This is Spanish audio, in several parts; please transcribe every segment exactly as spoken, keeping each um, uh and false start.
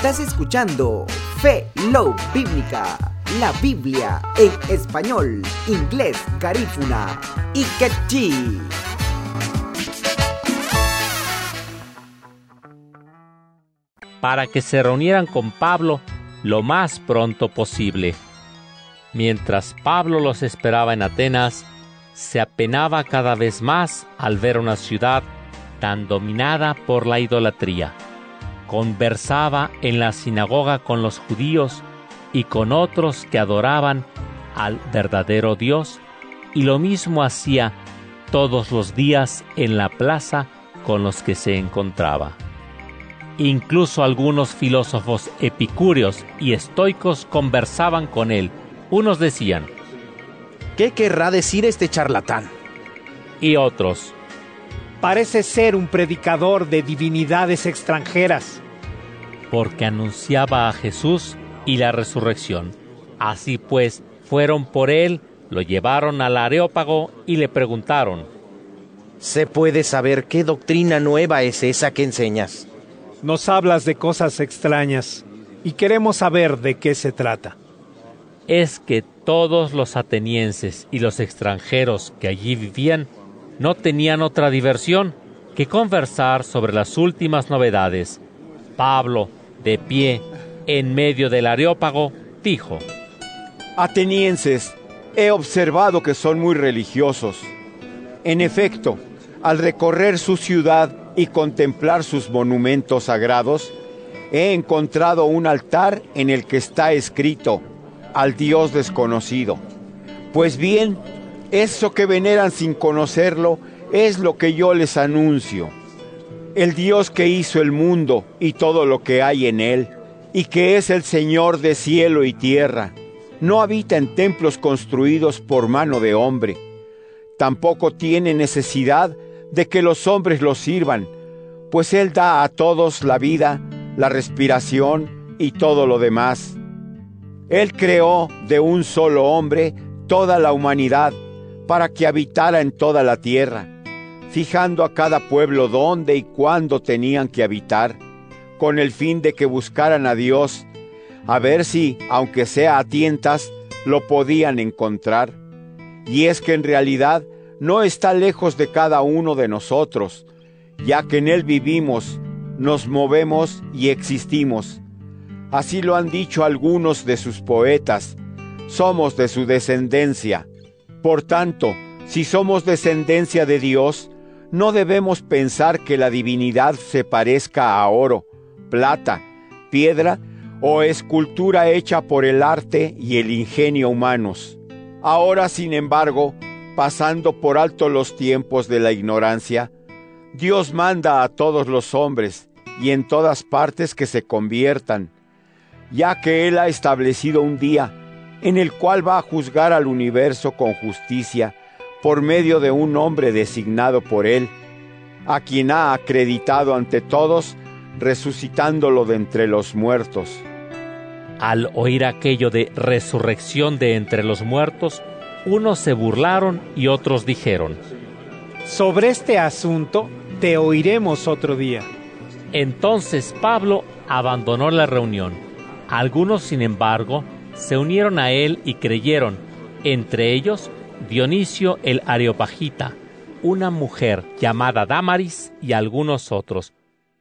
Estás escuchando Fe Love Bíblica, la Biblia en español, inglés, garífuna y quechí. Para que se reunieran con Pablo lo más pronto posible. Mientras Pablo los esperaba en Atenas, se apenaba cada vez más al ver una ciudad tan dominada por la idolatría. Conversaba en la sinagoga con los judíos y con otros que adoraban al verdadero Dios, y lo mismo hacía todos los días en la plaza con los que se encontraba. Incluso algunos filósofos epicúreos y estoicos conversaban con él. Unos decían: ¿qué querrá decir este charlatán? Y otros: parece ser un predicador de divinidades extranjeras. Porque anunciaba a Jesús y la resurrección. Así pues, fueron por él, lo llevaron al Areópago y le preguntaron: ¿se puede saber qué doctrina nueva es esa que enseñas? Nos hablas de cosas extrañas y queremos saber de qué se trata. Es que todos los atenienses y los extranjeros que allí vivían no tenían otra diversión que conversar sobre las últimas novedades. Pablo, de pie, en medio del Areópago, dijo: Atenienses, he observado que son muy religiosos. En efecto, al recorrer su ciudad y contemplar sus monumentos sagrados, he encontrado un altar en el que está escrito: al Dios desconocido. Pues bien, eso que veneran sin conocerlo es lo que yo les anuncio. El Dios que hizo el mundo y todo lo que hay en él, y que es el Señor de cielo y tierra, no habita en templos construidos por mano de hombre. Tampoco tiene necesidad de que los hombres lo sirvan, pues Él da a todos la vida, la respiración y todo lo demás. Él creó de un solo hombre toda la humanidad para que habitara en toda la tierra, fijando a cada pueblo dónde y cuándo tenían que habitar, con el fin de que buscaran a Dios, a ver si, aunque sea a tientas, lo podían encontrar. Y es que en realidad no está lejos de cada uno de nosotros, ya que en Él vivimos, nos movemos y existimos. Así lo han dicho algunos de sus poetas: somos de su descendencia. Por tanto, si somos descendencia de Dios, no debemos pensar que la divinidad se parezca a oro, plata, piedra o escultura hecha por el arte y el ingenio humanos. Ahora, sin embargo, pasando por alto los tiempos de la ignorancia, Dios manda a todos los hombres y en todas partes que se conviertan, ya que Él ha establecido un día en el cual va a juzgar al universo con justicia por medio de un hombre designado por Él, a quien ha acreditado ante todos, resucitándolo de entre los muertos. Al oír aquello de resurrección de entre los muertos, unos se burlaron y otros dijeron: sobre este asunto te oiremos otro día. Entonces Pablo abandonó la reunión. Algunos, sin embargo, se unieron a él y creyeron, entre ellos Dionisio el Areopagita, una mujer llamada Dámaris y algunos otros.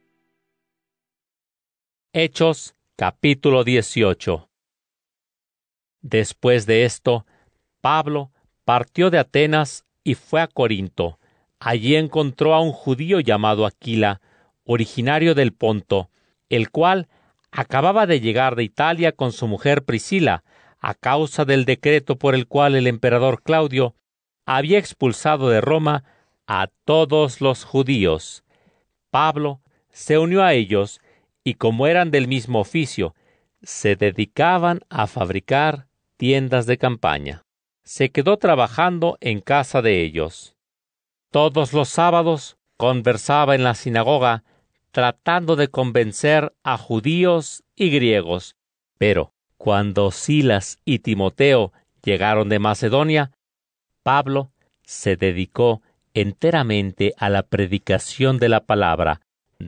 Hechos, capítulo dieciocho. Después de esto, Pablo partió de Atenas y fue a Corinto. Allí encontró a un judío llamado Aquila, originario del Ponto, el cual acababa de llegar de Italia con su mujer Priscila, a causa del decreto por el cual el emperador Claudio había expulsado de Roma a todos los judíos. Pablo se unió a ellos y, como eran del mismo oficio, se dedicaban a fabricar tiendas de campaña. Se quedó trabajando en casa de ellos. Todos los sábados conversaba en la sinagoga, tratando de convencer a judíos y griegos. Pero cuando Silas y Timoteo llegaron de Macedonia, Pablo se dedicó enteramente a la predicación de la palabra,